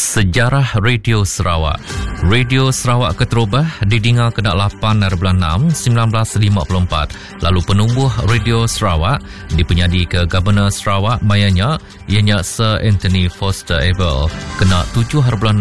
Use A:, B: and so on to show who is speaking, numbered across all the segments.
A: Sejarah Radio Sarawak. Radio Sarawak Keterubah didengar ke 8/6 1954. Lalu penumbuh Radio Sarawak dipenyadi ke Governor Sarawak mayanya ianya Sir Anthony Foster Abel kena 7/6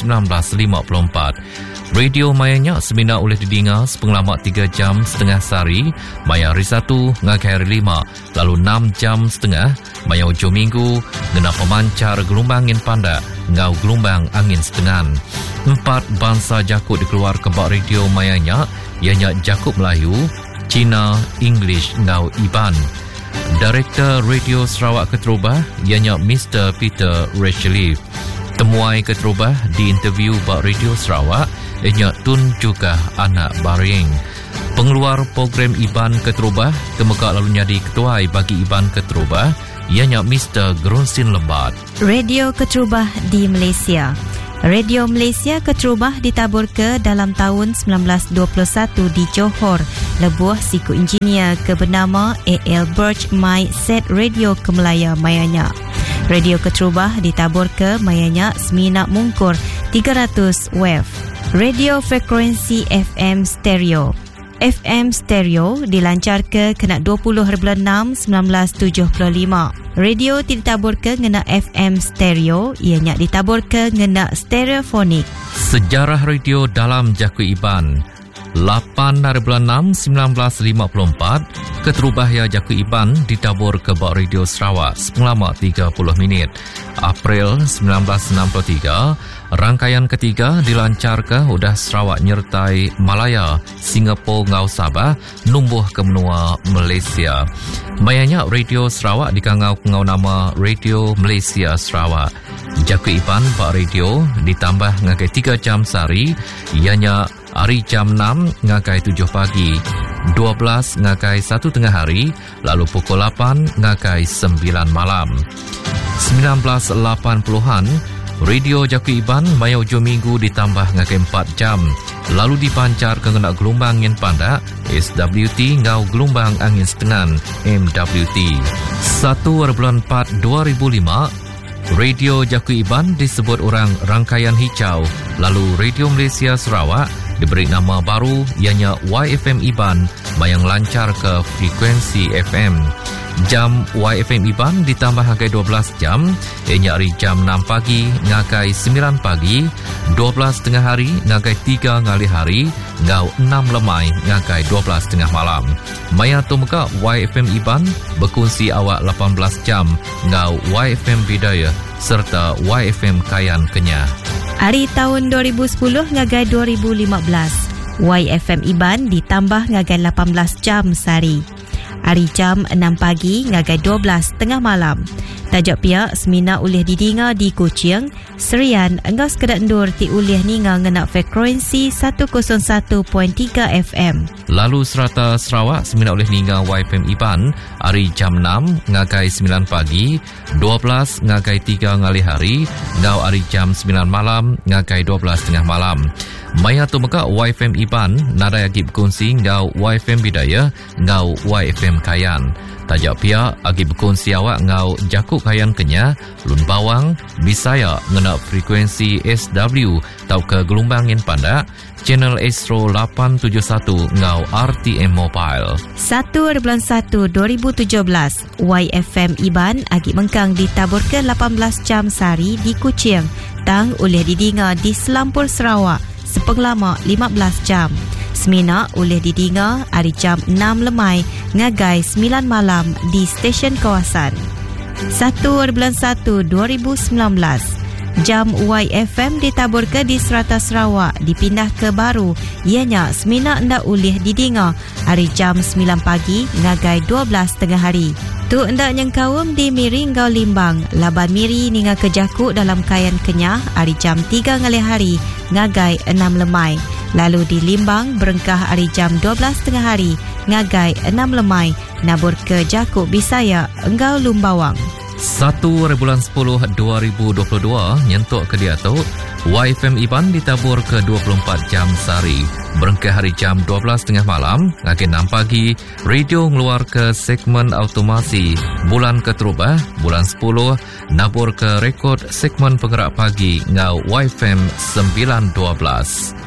A: 1954. Radio mayanya semina oleh didengar sepenglamak 3 jam setengah sehari, maya hari 1 ngakai hari 5, lalu 6 jam setengah, maya hujung minggu, ngena pemancar gelombang angin pandak, ngau gelombang angin setengah. 4 bangsa jakut dikeluar ke bak radio mayanya, ianya Jakut Melayu, Cina, English, ngau Iban. Direktur Radio Sarawak Keterubah, ianya Mr. Peter Rachelief. Temuai Keterubah di interview bak Radio Sarawak, ianya Tun juga anak Baring. Pengeluar program Iban Keterubah, temekak lalu jadi ketuai bagi Iban Keterubah, ianya Mr. Grunsin Lembat.
B: Radio Keterubah di Malaysia. Radio Malaysia Keterubah ditabur ke dalam tahun 1921 di Johor, lebuh siku engineer ke bernama A.L. Birch My Set Radio ke Melaya mayanya. Radio Keterubah ditabur ke mayanya semina mungkur 300 WAV. Radio frekuensi FM stereo. FM stereo dilancar ke kena 20/6 1975. Radio ditabur ke ngena FM stereo, ianya ditabur ke ngena stereofonik.
A: Sejarah radio dalam Jakut Iban. 8/6 1954, Keterubah ya Jakut Iban ditabur ke bak Radio Sarawak selama 30 minit. April 1963, rangkaian ketiga dilancar ke udah Sarawak nyertai Malaya, Singapura ngau Sabah, numbuh ke menua Malaysia. Mayanya Radio Sarawak dikangau ngau nama Radio Malaysia Sarawak. Jakut Iban bak radio ditambah ngakai 3 jam sehari, ianya hari jam 6 ngakai 7 pagi, 12 ngakai 1 tengah hari, lalu pukul 8 ngakai 9 malam. 1980-an, Radio Jakut Iban maya hujung minggu ditambah ngakai 4 jam, lalu dipancar ke ngena gelombang angin pandak SWT ngau gelombang angin setengah MWT. 1/4 2005, Radio Jakut Iban disebut orang rangkaian hijau, lalu Radio Malaysia Sarawak diberi nama baru ianya YFM Iban yang lancar ke frekuensi FM. Jam YFM Iban ditambah ngakai 12 jam, ianya hari jam 6 pagi ngakai 9 pagi, 12 tengah hari ngakai 3 ngali hari, ngau 6 lemai ngakai 12 tengah malam. Maya tu muka YFM Iban berkongsi awak 18 jam, ngau YFM Bidaya serta YFM Kayan Kenyah.
B: Hari tahun 2010 ngagai 2015, YFM Iban ditambah ngagai 18 jam sehari. Hari jam 6 pagi ngagai 12 tengah malam. Tajuk pihak semina oleh didengar di Kuching, Serian, engkau sekedak endur ti oleh ninga ngena frekuensi 101.3 FM.
A: Lalu serata Sarawak semina oleh ninga YFM Iban hari jam 6 ngagai 9 pagi, 12 ngagai 3 ngali hari, ngau hari jam 9 malam ngagai 12 tengah malam. Maya tu maka YFM Iban nada agi berkongsi ngau YFM Bidaya ngau YFM Kayan. Tajak pihak agi berkongsi awak ngau Jakut Kayan Kenyah, Lun Bawang, Bisaya ngena frekuensi SW tau ke gelombang angin pandak, Channel Astro 871 ngau RTM Mobile.
B: 1/1 2017, YFM Iban agi mengkang ditabur ke 18 jam sehari di Kuching, tang oleh didengar di Selampur Sarawak sepenglama 15 jam. Semina oleh didengar hari jam 6 lemai ngagai 9 malam di stesen kawasan. 1/1 2019, jam YFM ditabur ke di Serata Sarawak dipindah ke baru, ianya semina hendak oleh didengar hari jam 9 pagi ngagai 12 tengah hari. Tu hendak nyengkawum di Miri ngau Limbang, laban Miri ninga ke Jakut dalam Kayan Kenyah hari jam 3 ngali hari ngagai 6 lemai. Lalu di Limbang berengkah hari jam 12 tengah hari ngagai 6 lemai nabur ke Jakut Bisaya engkau Lumbawang.
A: 1 bulan 10 2022 nyentuk ke dia tu YFM Iban ditabur ke 24 jam sehari. Berengkai hari jam 12.30 malam lagi 6 pagi radio ngeluar ke segmen automasi bulan keterubah bulan 10 nabur ke rekod segmen penggerak pagi ngau YFM 912.